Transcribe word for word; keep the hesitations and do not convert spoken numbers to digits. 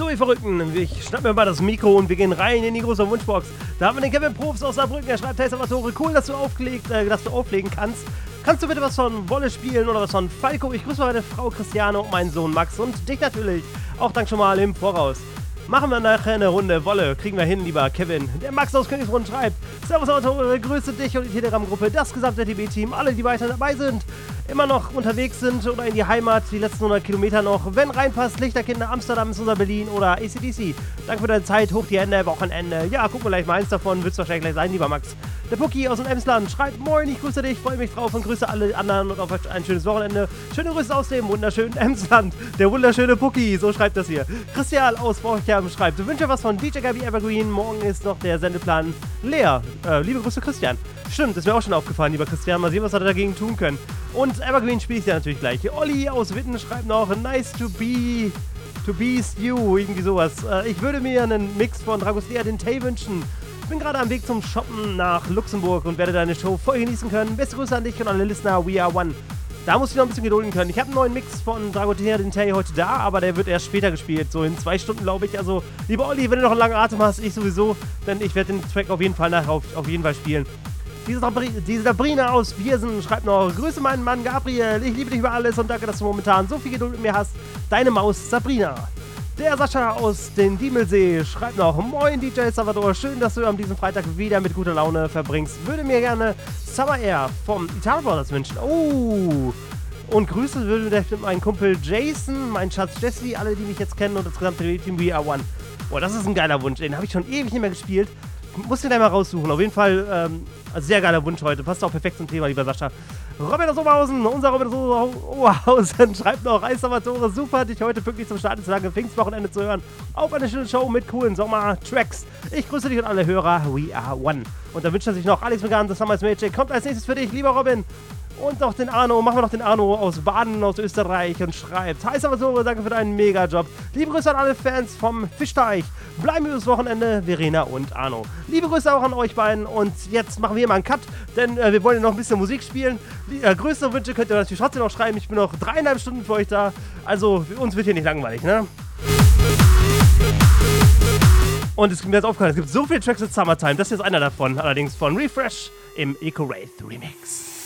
ihr Verrückten, ich schnapp mir mal das Mikro und wir gehen rein in die große Wunschbox. Da haben wir den Kevin Probst aus Saarbrücken, er schreibt, hey Salvatore, cool, dass du, aufgelegt, äh, dass du auflegen kannst. Kannst du bitte was von Wolle spielen oder was von Falco? Ich grüße meine Frau Christiane und meinen Sohn Max und dich natürlich. Auch danke schon mal im Voraus. Machen wir nachher eine Runde Wolle. Kriegen wir hin, lieber Kevin. Der Max aus Königsbrunn schreibt, Servus Salvatore, grüße dich und die Telegram-Gruppe, das gesamte T B-Team, alle, die weiter dabei sind, immer noch unterwegs sind oder in die Heimat, die letzten hundert Kilometer noch. Wenn reinpasst, Lichterkinder, Amsterdam ist unser Berlin oder A C D C. Danke für deine Zeit, hoch die Hände, Wochenende. Ja, gucken wir gleich mal eins davon, wird's wahrscheinlich gleich sein, lieber Max. Der Pucki aus dem Emsland schreibt, moin, ich grüße dich, freue mich drauf und grüße alle anderen und auf ein schönes Wochenende. Schöne Grüße aus dem wunderschönen Emsland, der wunderschöne Pucki, so schreibt das hier. Christian aus Borchheim schreibt, du wünsche was von D J Gabi Evergreen, morgen ist noch der Sendeplan leer. Äh, liebe Grüße, Christian. Stimmt, ist mir auch schon aufgefallen, lieber Christian, mal sehen, was wir dagegen tun können. Und Evergreen spiele ich ja natürlich gleich. Olli aus Witten schreibt noch, nice to be, to be Stew, irgendwie sowas. Äh, ich würde mir einen Mix von Dragostea Dintei wünschen. Ich bin gerade am Weg zum Shoppen nach Luxemburg und werde deine Show voll genießen können. Beste Grüße an dich und alle Listener, we are one. Da muss ich noch ein bisschen gedulden können. Ich habe einen neuen Mix von Dragostea Dintei heute da, aber der wird erst später gespielt, so in zwei Stunden, glaube ich. Also, lieber Olli, wenn du noch einen langen Atem hast, ich sowieso, denn ich werde den Track auf jeden Fall nachher auf, auf jeden Fall spielen. Diese, Sabri diese Sabrina aus Biersen schreibt noch, grüße meinen Mann Gabriel, ich liebe dich über alles und danke, dass du momentan so viel Geduld mit mir hast. Deine Maus Sabrina. Der Sascha aus den Diemelsee schreibt noch, moin D J Salvatore, schön, dass du am diesem Freitag wieder mit guter Laune verbringst. Würde mir gerne Summer Air vom Italien Brothers wünschen. Oh! Und Grüße würde mir meinen Kumpel Jason, mein Schatz Jesse, alle, die mich jetzt kennen und das gesamte Team We Are One. Boah, das ist ein geiler Wunsch, den habe ich schon ewig nicht mehr gespielt. Muss den einmal raussuchen. Auf jeden Fall ähm, ein sehr geiler Wunsch heute. Passt auch perfekt zum Thema, lieber Sascha. Robert aus Oberhausen, unser Robert aus Oberhausen schreibt noch, Hi Salvatore, super, dich heute pünktlich zum Start des langen Pfingstwochenende zu hören. Auf eine schöne Show mit coolen Sommer-Tracks. Ich grüße dich und alle Hörer. We are one. Und dann wünscht er sich noch Alex Megan, das Summer's Magic. Kommt als nächstes für dich, lieber Robin. Und noch den Arno, machen wir noch den Arno aus Baden, aus Österreich und schreibt, Hi Salvatore, danke für deinen Mega-Job. Liebe Grüße an alle Fans vom Fischteich. Bleiben wir das Wochenende, Verena und Arno. Liebe Grüße auch an euch beiden und jetzt machen wir mal einen Cut, denn äh, wir wollen ja noch ein bisschen Musik spielen. Die äh, größere Wünsche könnt ihr natürlich trotzdem noch schreiben. Ich bin noch dreieinhalb Stunden für euch da, also für uns wird hier nicht langweilig, ne? Und es ist mir jetzt aufgefallen, es gibt so viele Tracks mit Summertime, das hier ist einer davon, allerdings von Refresh im Eco Wraith Remix.